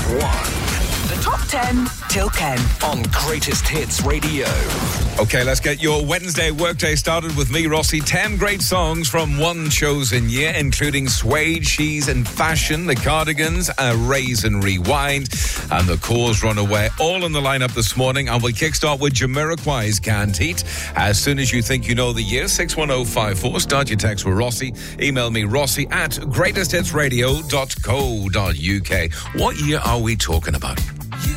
1. The top 10 till 10 on Greatest Hits Radio. Okay, let's get your Wednesday workday started with me, Rossi. 10 great songs from one chosen year, including Suede, She's in Fashion, The Cardigans, A Raise and Rewind, and The Cause Runaway, all in the lineup this morning. And we'll kickstart with Jamiroquai's Can't Heat. As soon as you think you know the year, 61054, start your text with Rossi. Email me, Rossi at greatesthitsradio.co.uk. What year are we talking about?